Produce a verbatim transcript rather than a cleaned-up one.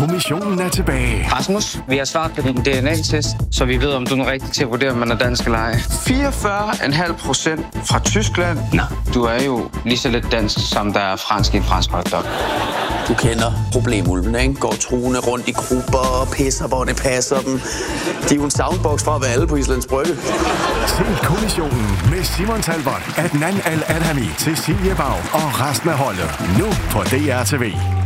Kommissionen er tilbage. Rasmus, vi har svaret på din D N A-test, så vi ved, om du er rigtig til at vurdere, om man er dansk eller ej. fireogfyrre komma fem procent fra Tyskland. Nej, du er jo lige så lidt dansk, som der er fransk i en fransk hotdog. Du kender problemulvene, ikke? Går truende rundt i grupper og pisser, hvor det passer dem. De er jo en soundbox fra at være alle på Islands Brygge. Se Kommissionen med Simon Talbot, Adnan Al-Adhami, Cecilie Bag og resten af holdet. Nu på D R T V.